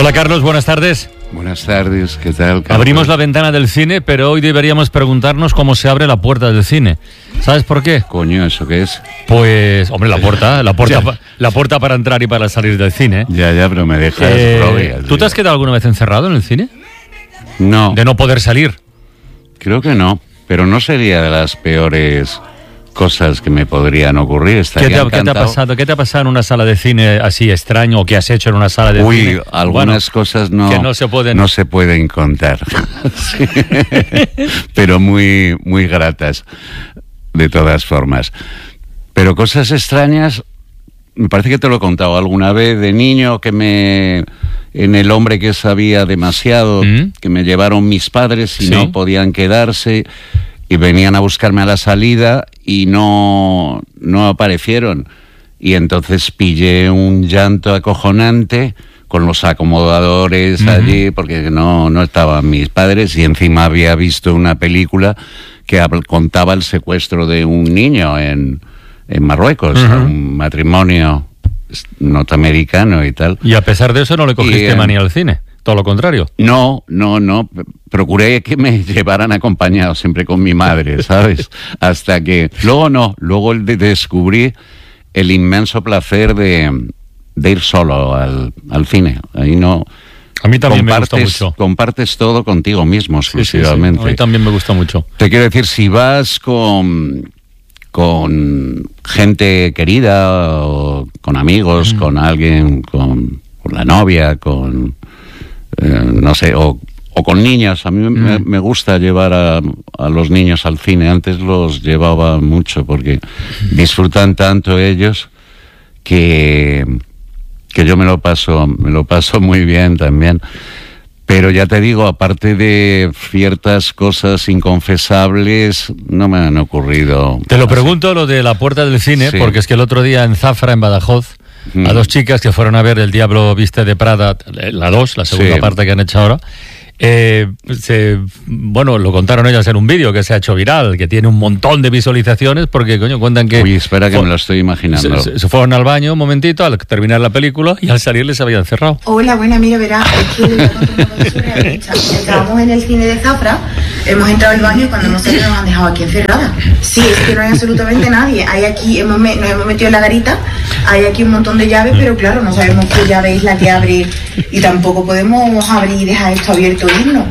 Hola Carlos, buenas tardes. Buenas tardes, ¿qué tal, Carlos? Abrimos la ventana del cine, pero hoy deberíamos preguntarnos cómo se abre la puerta del cine. ¿Sabes por qué? Coño, ¿eso qué es? Pues, hombre, la puerta para entrar y para salir del cine. Ya, pero me dejas probias. ¿Tú te has quedado alguna vez encerrado en el cine? No. De no poder salir. Creo que no, pero no sería de las peores cosas que me podrían ocurrir. ¿Qué te ha pasado? ¿Qué te ha pasado en una sala de cine así extraño o que has hecho en una sala de cine? Algunas cosas que no se pueden contar. Sí. Pero muy, muy gratas, de todas formas. Pero cosas extrañas, me parece que te lo he contado alguna vez, de niño, en El hombre que sabía demasiado, que me llevaron mis padres y no podían quedarse, y venían a buscarme a la salida y no aparecieron. Y entonces pillé un llanto acojonante con los acomodadores allí, porque no estaban mis padres, y encima había visto una película que contaba el secuestro de un niño en Marruecos, un matrimonio norteamericano y tal. Y a pesar de eso no le cogiste manía al cine. Todo lo contrario. No. Procuré que me llevaran acompañado siempre con mi madre, ¿sabes? Hasta que... Luego descubrí el inmenso placer de ir solo al cine. Ahí no... A mí también me gusta mucho. Compartes todo contigo mismo, exclusivamente. Sí. A mí también me gusta mucho. Te quiero decir, si vas con gente querida, o con amigos, con alguien, con la novia, con... no sé, o con niños. A mí me gusta llevar a los niños al cine. Antes los llevaba mucho porque disfrutan tanto ellos que yo me lo paso muy bien también. Pero ya te digo, aparte de ciertas cosas inconfesables, no me han ocurrido. Te lo pregunto, lo de la puerta del cine, porque es que el otro día en Zafra, en Badajoz, a dos chicas que fueron a ver El Diablo Viste de Prada, la segunda parte que han hecho ahora, lo contaron ellas en un vídeo que se ha hecho viral, que tiene un montón de visualizaciones, porque cuentan que... Uy, espera que me lo estoy imaginando. Se fueron al baño un momentito al terminar la película y al salir les habían cerrado. Hola, buena, mira, verás, es que le voy a contar una cosa surrealista. Estábamos en el cine de Zafra, hemos entrado al baño y cuando nosotros nos han dejado aquí encerradas. Sí, es que no hay absolutamente nadie. Hay aquí, nos hemos metido en la garita, hay aquí un montón de llaves, pero claro, no sabemos qué llave es la que abre y tampoco podemos abrir y dejar esto abierto e irnos.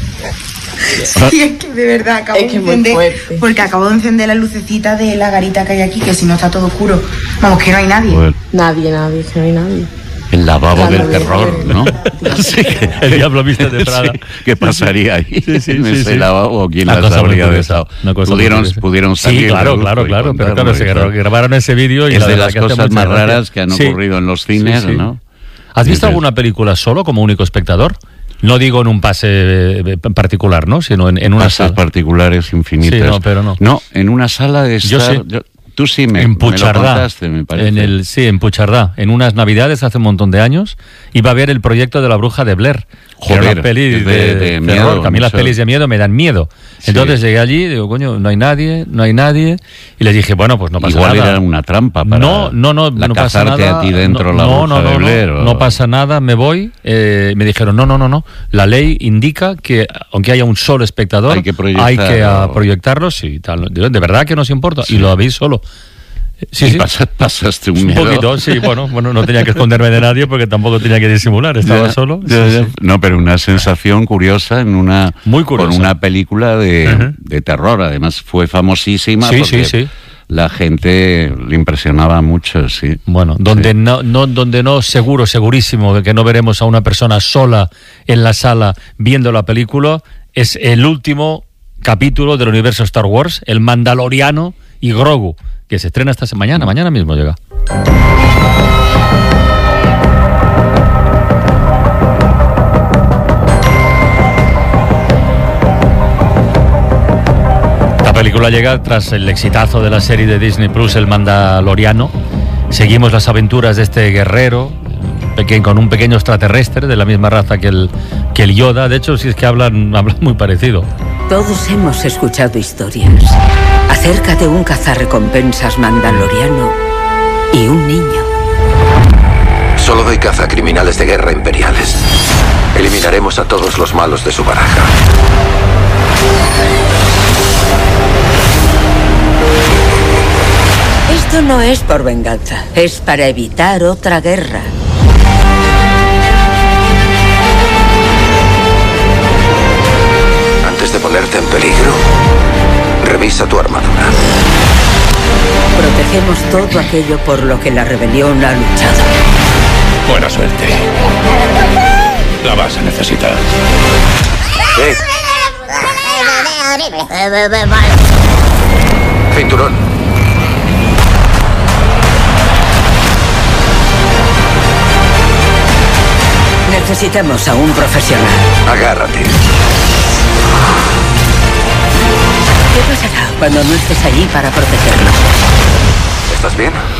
Sí, es que de verdad acabo de encender, porque acabo de encender la lucecita de la garita que hay aquí, que si no está todo oscuro. Vamos, que no hay nadie. Bueno. Nadie, que no hay nadie. El lavabo del terror, ¿no? Sí, El Diablo Viste de Prada. Sí, ¿qué pasaría ahí? En ese lavabo, ¿quién las habría besado? Pudieron salir. Sí, claro, pero claro, se grabaron ese vídeo y es de las cosas más raras que han ocurrido en los cines, ¿no? ¿Has visto alguna película solo como único espectador? No digo en un pase particular, ¿no? Sino en una sala. Pases particulares infinitas. Sí, pero no. No, en una sala de estar... Tú sí me lo contaste, me parece. En Puigcerdá, en unas navidades hace un montón de años, iba a ver el proyecto de La bruja de Blair. Joder, era una peli de miedo. A mí las pelis de miedo me dan miedo. Entonces llegué allí, digo, coño, no hay nadie, y les dije, bueno, pues no pasa nada. Igual era una trampa para no pasa nada. A ti dentro la bruja de Blair. No pasa nada, me voy. Me dijeron, no. La ley indica que aunque haya un solo espectador, hay que proyectarlo, sí, tal. De verdad que nos importa. Sí. Y lo habéis solo. Sí. Pasaste un miedo. Un poquito, sí, bueno, no tenía que esconderme de nadie porque tampoco tenía que disimular, estaba solo. Sí. No, pero una sensación curiosa muy curiosa. Con una película de terror, además fue famosísima porque la gente le impresionaba mucho, sí. Bueno, donde no segurísimo de que no veremos a una persona sola en la sala viendo la película, es el último capítulo del universo Star Wars, El Mandaloriano y Grogu, que se estrena esta mañana mismo llega. La película llega tras el exitazo de la serie de Disney Plus, El Mandaloriano. Seguimos las aventuras de este guerrero con un pequeño extraterrestre de la misma raza que el Yoda. De hecho, si es que hablan muy parecido. Todos hemos escuchado historias acerca de un cazarrecompensas mandaloriano y un niño. Solo doy caza a criminales de guerra imperiales. Eliminaremos a todos los malos de su baraja. Esto no es por venganza, es para evitar otra guerra. Antes de ponerte en peligro, revisa tu armadura. Protegemos todo aquello por lo que la rebelión ha luchado. Buena suerte. La vas a necesitar. Cinturón. Necesitamos a un profesional. Agárrate. ¿Qué pasará cuando no estés allí para protegernos? ¿Estás bien?